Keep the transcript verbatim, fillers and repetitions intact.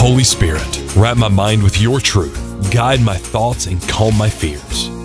Holy Spirit, wrap my mind with your truth, guide my thoughts, and calm my fears.